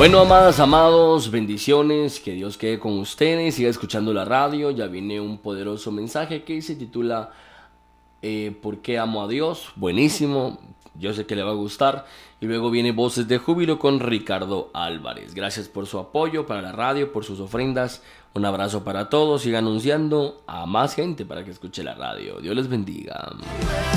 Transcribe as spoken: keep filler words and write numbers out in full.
Bueno, amadas, amados, bendiciones, que Dios quede con ustedes, siga escuchando la radio, ya viene un poderoso mensaje que se titula eh, ¿Por qué amo a Dios? Buenísimo, yo sé que le va a gustar. Y luego viene Voces de Júbilo con Ricardo Álvarez. Gracias por su apoyo para la radio, por sus ofrendas. Un abrazo para todos, siga anunciando a más gente para que escuche la radio. Dios les bendiga.